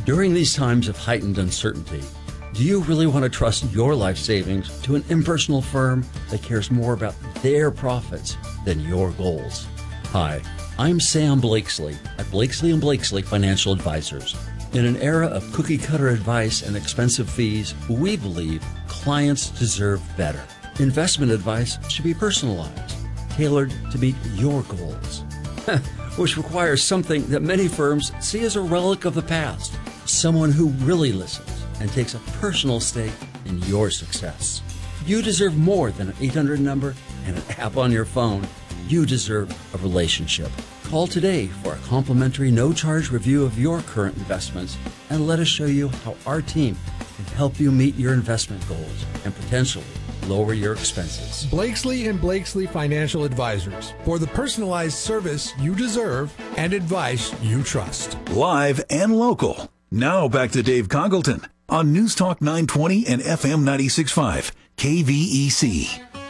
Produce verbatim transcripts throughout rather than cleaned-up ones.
During these times of heightened uncertainty, do you really want to trust your life savings to an impersonal firm that cares more about their profits than your goals? Hi, I'm Sam Blakesley at Blakesley and Blakesley Financial Advisors. In an era of cookie-cutter advice and expensive fees, we believe clients deserve better. Investment advice should be personalized, tailored to meet your goals, which requires something that many firms see as a relic of the past, someone who really listens and takes a personal stake in your success. You deserve more than an eight hundred number and an app on your phone. You deserve a relationship. Call today for a complimentary no-charge review of your current investments and let us show you how our team can help you meet your investment goals and potentially lower your expenses. Blakesley and Blakesley Financial Advisors, for the personalized service you deserve and advice you trust. Live and local. Now back to Dave Congleton on News Talk nine twenty and F M ninety-six point five, K V E C.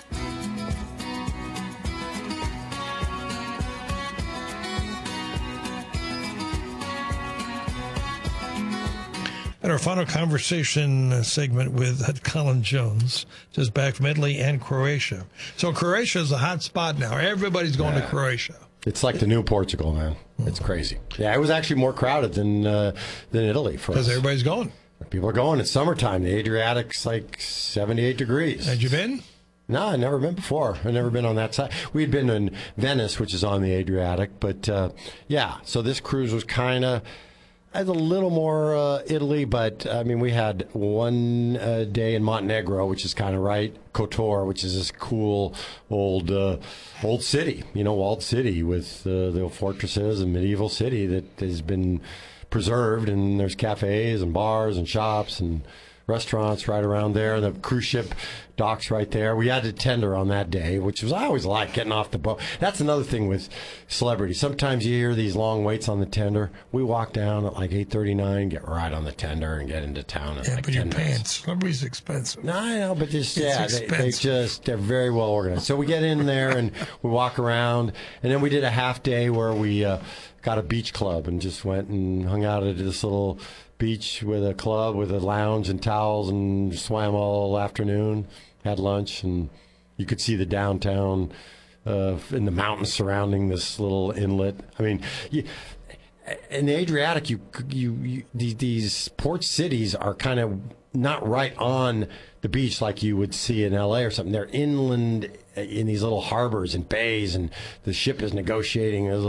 And our final conversation segment with Colin Jones, just back from Italy and Croatia. So Croatia is a hot spot now. Everybody's going yeah. to Croatia. It's like the new Portugal, man. It's crazy. Yeah, it was actually more crowded than uh, than Italy for us. Because everybody's going. People are going. It's summertime. The Adriatic's like seventy-eight degrees. Had you been? No, I've never been before. I've never been on that side. We'd been in Venice, which is on the Adriatic. But, uh, yeah, so this cruise was kind of... I had a little more uh, Italy, but I mean, we had one uh, day in Montenegro, which is kind of right, Kotor, which is this cool old uh, old city, you know, walled city with uh, the old fortresses and medieval city that has been preserved, and there's cafes and bars and shops and restaurants right around there. The cruise ship docks right there. We had to tender on that day, which was I always like getting off the boat. That's another thing with celebrities. Sometimes you hear these long waits on the tender. We walk down at like eight thirty-nine, get right on the tender, and get into town in yeah, like but ten your minutes. pants. Celebrities expensive. No, I know, but just it's yeah, they, they just they're very well organized. So we get in there and we walk around, and then we did a half day where we uh, got a beach club and just went and hung out at this little beach with a club with a lounge and towels and swam all afternoon, had lunch, and you could see the downtown uh, in the mountains surrounding this little inlet. I mean, you, in the Adriatic, you, you, you these, these port cities are kind of not right on the beach like you would see in L A or something. They're inland in these little harbors and bays, and the ship is negotiating